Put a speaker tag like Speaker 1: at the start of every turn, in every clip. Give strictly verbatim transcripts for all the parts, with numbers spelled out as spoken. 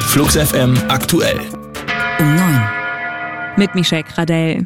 Speaker 1: Flux F M aktuell.
Speaker 2: Um neun.
Speaker 3: Mit Michelle Gradell.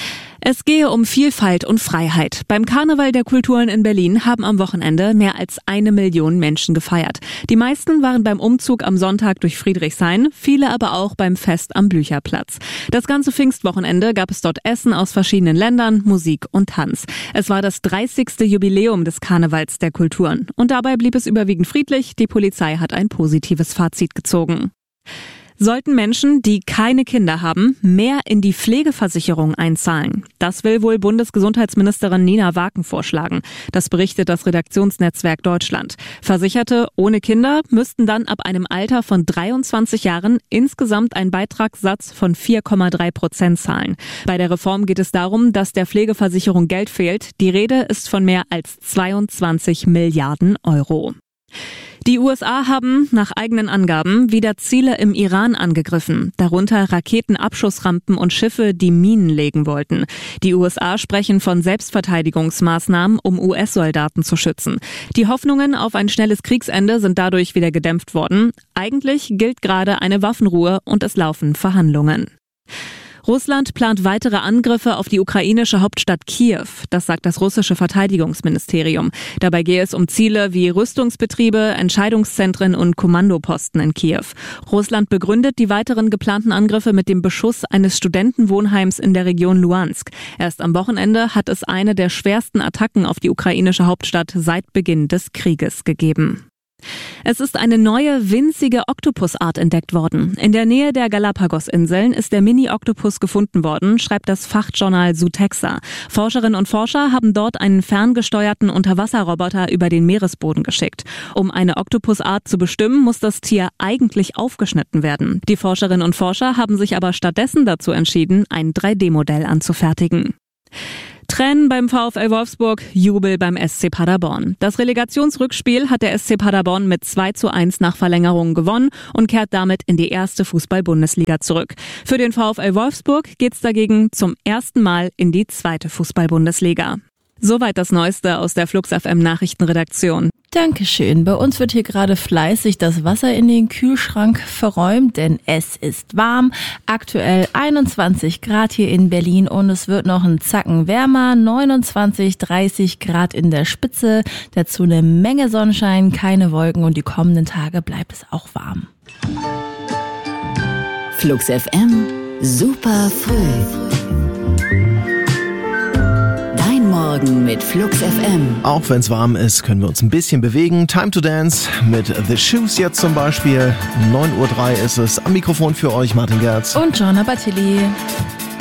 Speaker 3: Es gehe um Vielfalt und Freiheit. Beim Karneval der Kulturen in Berlin haben am Wochenende mehr als eine Million Menschen gefeiert. Die meisten waren beim Umzug am Sonntag durch Friedrichshain, viele aber auch beim Fest am Blücherplatz. Das ganze Pfingstwochenende gab es dort Essen aus verschiedenen Ländern, Musik und Tanz. Es war das dreißigste Jubiläum des Karnevals der Kulturen. Und dabei blieb es überwiegend friedlich. Die Polizei hat ein positives Fazit gezogen. Sollten Menschen, die keine Kinder haben, mehr in die Pflegeversicherung einzahlen? Das will wohl Bundesgesundheitsministerin Nina Waken vorschlagen. Das berichtet das Redaktionsnetzwerk Deutschland. Versicherte ohne Kinder müssten dann ab einem Alter von dreiundzwanzig Jahren insgesamt einen Beitragssatz von vier Komma drei Prozent zahlen. Bei der Reform geht es darum, dass der Pflegeversicherung Geld fehlt. Die Rede ist von mehr als zweiundzwanzig Milliarden Euro. Die U S A haben nach eigenen Angaben wieder Ziele im Iran angegriffen, darunter Raketenabschussrampen und Schiffe, die Minen legen wollten. Die U S A sprechen von Selbstverteidigungsmaßnahmen, um U S-Soldaten zu schützen. Die Hoffnungen auf ein schnelles Kriegsende sind dadurch wieder gedämpft worden. Eigentlich gilt gerade eine Waffenruhe und es laufen Verhandlungen. Russland plant weitere Angriffe auf die ukrainische Hauptstadt Kiew. Das sagt das russische Verteidigungsministerium. Dabei gehe es um Ziele wie Rüstungsbetriebe, Entscheidungszentren und Kommandoposten in Kiew. Russland begründet die weiteren geplanten Angriffe mit dem Beschuss eines Studentenwohnheims in der Region Luhansk. Erst am Wochenende hat es eine der schwersten Attacken auf die ukrainische Hauptstadt seit Beginn des Krieges gegeben. Es ist eine neue, winzige Oktopusart entdeckt worden. In der Nähe der Galapagos-Inseln ist der Mini-Oktopus gefunden worden, schreibt das Fachjournal Zootexa. Forscherinnen und Forscher haben dort einen ferngesteuerten Unterwasserroboter über den Meeresboden geschickt. Um eine Oktopusart zu bestimmen, muss das Tier eigentlich aufgeschnitten werden. Die Forscherinnen und Forscher haben sich aber stattdessen dazu entschieden, ein drei D Modell anzufertigen. Tränen beim VfL Wolfsburg, Jubel beim S C Paderborn. Das Relegationsrückspiel hat der S C Paderborn mit zwei zu eins nach Verlängerung gewonnen und kehrt damit in die erste Fußball-Bundesliga zurück. Für den VfL Wolfsburg geht's dagegen zum ersten Mal in die zweite Fußball-Bundesliga. Soweit das Neueste aus der Flux F M Nachrichtenredaktion.
Speaker 2: Dankeschön. Bei uns wird hier gerade fleißig das Wasser in den Kühlschrank verräumt, denn es ist warm. Aktuell einundzwanzig Grad hier in Berlin und es wird noch ein Zacken wärmer. neunundzwanzig, dreißig Grad in der Spitze. Dazu eine Menge Sonnenschein, keine Wolken und die kommenden Tage bleibt es auch warm.
Speaker 4: Flux F M, super früh. Morgen mit Flux F M.
Speaker 5: Auch wenn es warm ist, können wir uns ein bisschen bewegen. Time to Dance mit The Shoes jetzt zum Beispiel. neun Uhr drei ist es. Am Mikrofon für euch Martin Gerz.
Speaker 2: Und Joanna Battilli.